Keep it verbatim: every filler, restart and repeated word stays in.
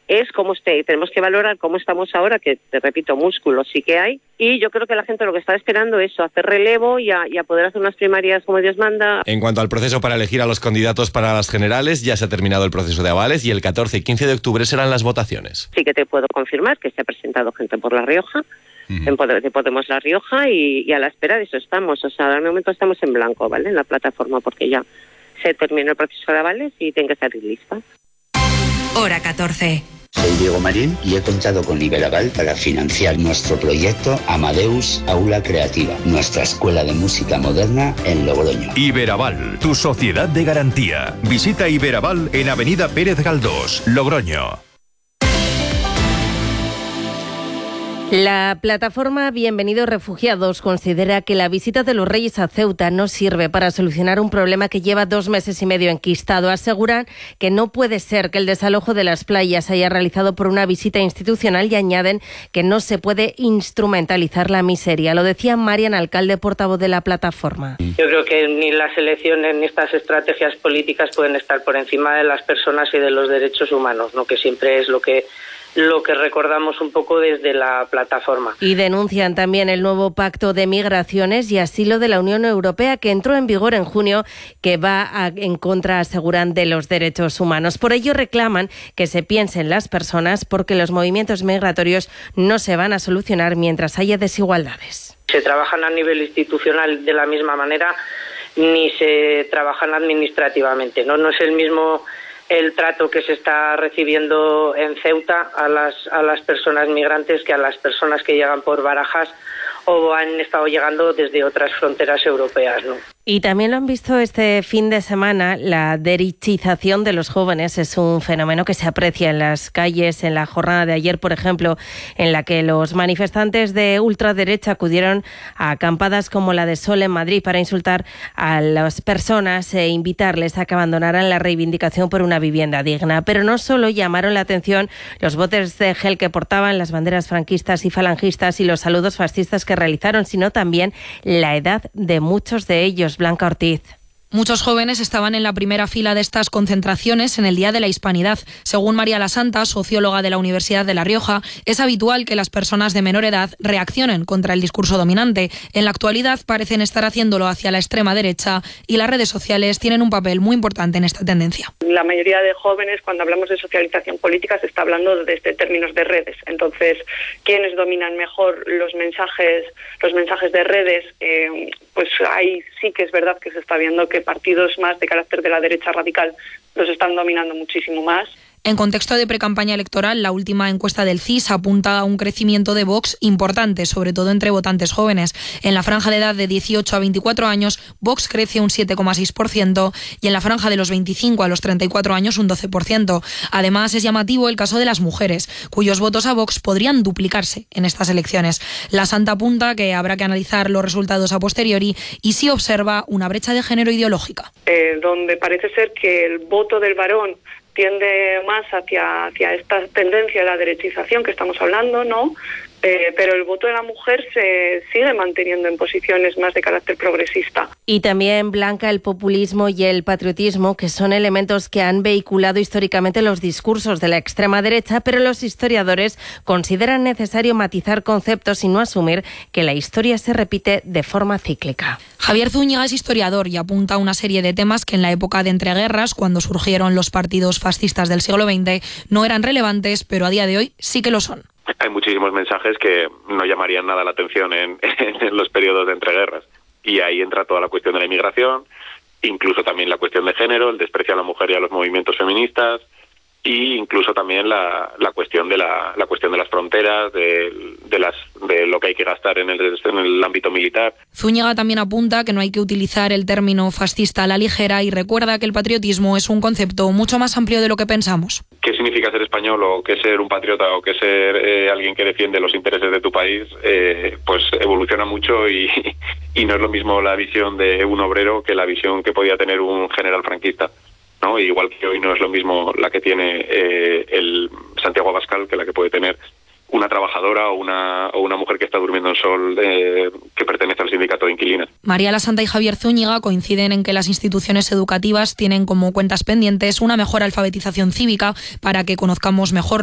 es cómo esté. Tenemos que valorar cómo estamos ahora, que te repito, músculos sí que hay, y yo creo que la gente lo que está esperando es eso, hacer relevo y a, y a poder hacer unas primarias como Dios manda. En cuanto al proceso para elegir a los candidatos para las generales, ya se ha terminado el proceso de avales y el catorce y quince de octubre serán las votaciones. Sí que te puedo confirmar que se ha presentado gente por La Rioja, uh-huh. en Pod- de Podemos La Rioja, y, y a la espera de eso estamos. O sea, ahora momento estamos en blanco, ¿vale? En la plataforma, porque ya se terminó el proceso de avales y tiene que salir lista. Hora catorce. Soy Diego Marín y he contado con Iberaval para financiar nuestro proyecto Amadeus Aula Creativa, nuestra escuela de música moderna en Logroño. Iberaval, tu sociedad de garantía. Visita Iberaval en Avenida Pérez Galdós, Logroño. La plataforma Bienvenidos Refugiados considera que la visita de los Reyes a Ceuta no sirve para solucionar un problema que lleva dos meses y medio enquistado. Aseguran que no puede ser que el desalojo de las playas se haya realizado por una visita institucional y añaden que no se puede instrumentalizar la miseria. Lo decía Marian, alcalde portavoz de la plataforma. Yo creo que ni las elecciones ni estas estrategias políticas pueden estar por encima de las personas y de los derechos humanos, ¿no? Que siempre es lo que lo que recordamos un poco desde la plataforma. Y denuncian también el nuevo Pacto de Migraciones y Asilo de la Unión Europea, que entró en vigor en junio, que va a, en contra, aseguran, de los derechos humanos. Por ello reclaman que se piense en las personas, porque los movimientos migratorios no se van a solucionar mientras haya desigualdades. Se trabajan a nivel institucional de la misma manera, ni se trabajan administrativamente, ¿no? No es el mismo el trato que se está recibiendo en Ceuta a las a las personas migrantes que a las personas que llegan por Barajas o han estado llegando desde otras fronteras europeas, ¿no? Y también lo han visto este fin de semana, la derechización de los jóvenes es un fenómeno que se aprecia en las calles. En la jornada de ayer, por ejemplo, en la que los manifestantes de ultraderecha acudieron a acampadas como la de Sol en Madrid para insultar a las personas e invitarles a que abandonaran la reivindicación por una vivienda digna. Pero no solo llamaron la atención los botes de gel que portaban, las banderas franquistas y falangistas y los saludos fascistas que realizaron, sino también la edad de muchos de ellos. Blanca Ortiz. Muchos jóvenes estaban en la primera fila de estas concentraciones en el Día de la Hispanidad. Según María Lasanta, socióloga de la Universidad de La Rioja, es habitual que las personas de menor edad reaccionen contra el discurso dominante. En la actualidad parecen estar haciéndolo hacia la extrema derecha y las redes sociales tienen un papel muy importante en esta tendencia. La mayoría de jóvenes, cuando hablamos de socialización política, se está hablando desde términos de redes. Entonces, ¿quiénes dominan mejor los mensajes, los mensajes de redes? Eh, pues ahí sí que es verdad que se está viendo que partidos más de carácter de la derecha radical los están dominando muchísimo más. En contexto de precampaña electoral, la última encuesta del C I S apunta a un crecimiento de Vox importante, sobre todo entre votantes jóvenes. En la franja de edad de dieciocho a veinticuatro años, Vox crece un siete coma seis por ciento y en la franja de los veinticinco a los treinta y cuatro años un doce por ciento. Además, es llamativo el caso de las mujeres, cuyos votos a Vox podrían duplicarse en estas elecciones. La Santa apunta que habrá que analizar los resultados a posteriori y sí observa una brecha de género ideológica. Eh, donde parece ser que el voto del varón tiende más hacia, hacia esta tendencia de la derechización que estamos hablando, ¿no? Eh, pero el voto de la mujer se sigue manteniendo en posiciones más de carácter progresista. Y también, Blanca, el populismo y el patriotismo, que son elementos que han vehiculado históricamente los discursos de la extrema derecha, pero los historiadores consideran necesario matizar conceptos y no asumir que la historia se repite de forma cíclica. Javier Zúñiga es historiador y apunta a una serie de temas que en la época de entreguerras, cuando surgieron los partidos fascistas del siglo veinte, no eran relevantes, pero a día de hoy sí que lo son. Hay muchísimos mensajes que no llamarían nada la atención en, en los periodos de entreguerras. Y ahí entra toda la cuestión de la inmigración, incluso también la cuestión de género, el desprecio a la mujer y a los movimientos feministas, y incluso también la, la cuestión de la, la cuestión de las fronteras, de, de las de lo que hay que gastar en el, en el ámbito militar. Zúñiga también apunta que no hay que utilizar el término fascista a la ligera y recuerda que el patriotismo es un concepto mucho más amplio de lo que pensamos. ¿Qué significa ser español o qué ser un patriota o qué ser eh, alguien que defiende los intereses de tu país? Eh, pues evoluciona mucho y, y no es lo mismo la visión de un obrero que la visión que podía tener un general franquista, ¿no? Igual que hoy no es lo mismo la que tiene eh, el Santiago Abascal que la que puede tener una trabajadora o una, o una mujer que está durmiendo en sol eh, que pertenece al sindicato de inquilinas. María Lasanta y Javier Zúñiga coinciden en que las instituciones educativas tienen como cuentas pendientes una mejor alfabetización cívica para que conozcamos mejor